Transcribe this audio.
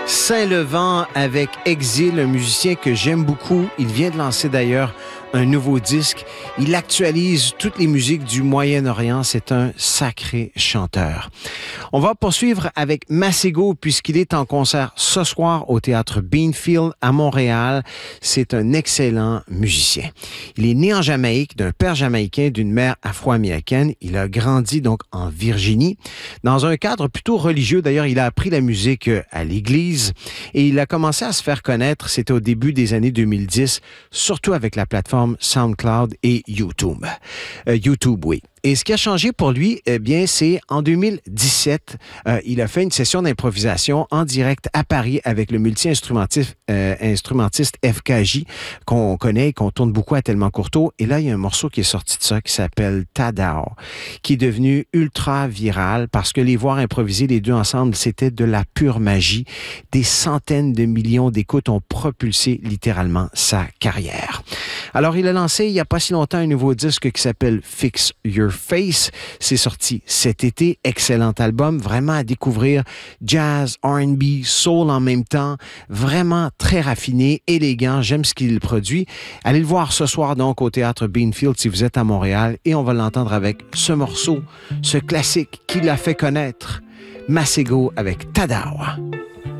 Saint-Levant avec Exil, un musicien que j'aime beaucoup. Il vient de lancer d'ailleurs un nouveau disque. Il actualise toutes les musiques du Moyen-Orient. C'est un sacré chanteur. On va poursuivre avec Masego puisqu'il est en concert ce soir au Théâtre Beanfield à Montréal. C'est un excellent musicien. Il est né en Jamaïque d'un père jamaïcain, d'une mère afro-américaine. Il a grandi donc en Virginie dans un cadre plutôt religieux. D'ailleurs, il a appris la musique à l'église et il a commencé à se faire connaître. C'était au début des années 2010, surtout avec la plateforme SoundCloud et YouTube. YouTube, oui. Et ce qui a changé pour lui, eh bien, c'est en 2017, il a fait une session d'improvisation en direct à Paris avec le multi-instrumentiste FKJ qu'on connaît et qu'on tourne beaucoup à Tellement Courteau. Et là, il y a un morceau qui est sorti de ça qui s'appelle Tadao, qui est devenu ultra viral parce que les voir improviser les deux ensemble, c'était de la pure magie. Des centaines de millions d'écoutes ont propulsé littéralement sa carrière. Alors, il a lancé il n'y a pas si longtemps un nouveau disque qui s'appelle Fix Your Face. C'est sorti cet été. Excellent album. Vraiment à découvrir. Jazz, R&B, soul en même temps. Vraiment très raffiné, élégant. J'aime ce qu'il produit. Allez le voir ce soir donc au Théâtre Beanfield si vous êtes à Montréal et on va l'entendre avec ce morceau, ce classique qui l'a fait connaître. Masego avec Tadao.